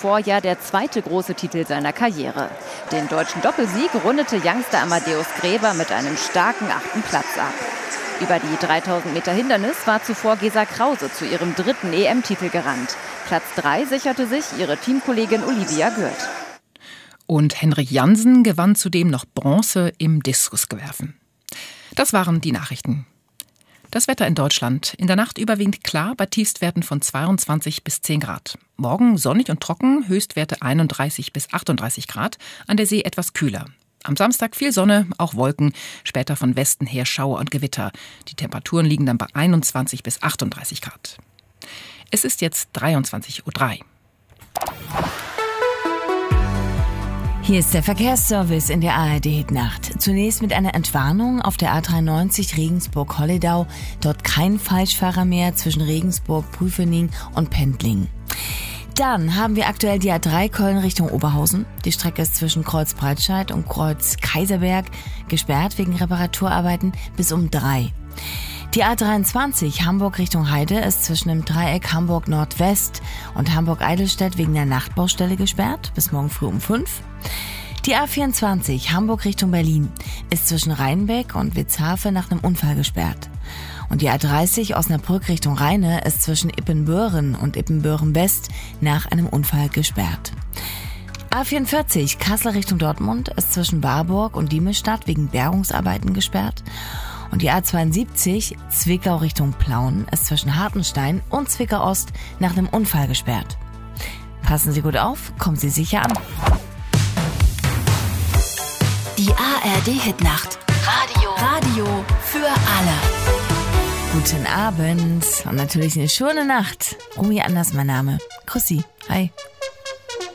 Vorjahr der zweite große Titel seiner Karriere. Den deutschen Doppelsieg rundete Youngster Amadeus Gräber mit einem starken 8. Platz ab. Über die 3000 Meter Hindernis war zuvor Gesa Krause zu ihrem 3. EM-Titel gerannt. Platz 3 sicherte sich ihre Teamkollegin Olivia Gürt. Und Henrik Jansen gewann zudem noch Bronze im Diskusgewerfen. Das waren die Nachrichten. Das Wetter in Deutschland. In der Nacht überwiegend klar, bei Tiefstwerten von 22 bis 10 Grad. Morgen sonnig und trocken, Höchstwerte 31 bis 38 Grad. An der See etwas kühler. Am Samstag viel Sonne, auch Wolken, später von Westen her Schauer und Gewitter. Die Temperaturen liegen dann bei 21 bis 38 Grad. Es ist jetzt 23:03 Uhr. Hier ist der Verkehrsservice in der ARD-Hitnacht. Zunächst mit einer Entwarnung auf der A93 Regensburg-Holledau. Dort kein Falschfahrer mehr zwischen Regensburg, Prüfening und Pendling. Dann haben wir aktuell die A3 Köln Richtung Oberhausen. Die Strecke ist zwischen Kreuz Breitscheid und Kreuz Kaiserberg gesperrt wegen Reparaturarbeiten bis um 3. Die A23 Hamburg Richtung Heide ist zwischen dem Dreieck Hamburg Nordwest und Hamburg Eidelstedt wegen der Nachtbaustelle gesperrt bis morgen früh um 5. Die A24 Hamburg Richtung Berlin ist zwischen Rheinbeck und Witzhafe nach einem Unfall gesperrt. Und die A30 Osnabrück Richtung Rheine ist zwischen Ippenböhren und Ippenböhren-West nach einem Unfall gesperrt. A44 Kassel Richtung Dortmund ist zwischen Warburg und Diemelsstadt wegen Bergungsarbeiten gesperrt. Und die A72 Zwickau Richtung Plauen ist zwischen Hartenstein und Zwickau Ost nach einem Unfall gesperrt. Passen Sie gut auf, kommen Sie sicher an. Die ARD-Hitnacht. Radio für alle. Guten Abend und natürlich eine schöne Nacht. Romy Anders mein Name. Grüß Sie. Hi.